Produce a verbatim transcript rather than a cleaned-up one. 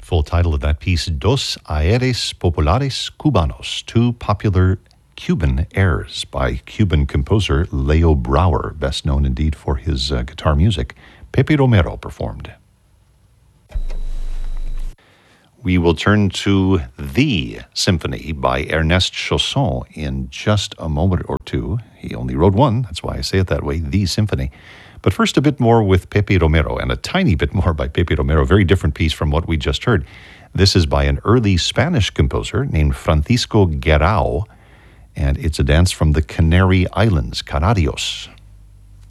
Full title of that piece, Dos Aires Populares Cubanos, two popular Cuban airs by Cuban composer Leo Brouwer, best known indeed for his uh, guitar music. Pepe Romero performed. We will turn to The Symphony by Ernest Chausson in just a moment or two. He only wrote one, that's why I say it that way, The Symphony. But first, a bit more with Pepe Romero, and a tiny bit more by Pepe Romero, a very different piece from what we just heard. This is by an early Spanish composer named Francisco Guerrao, and it's a dance from the Canary Islands, Canarios.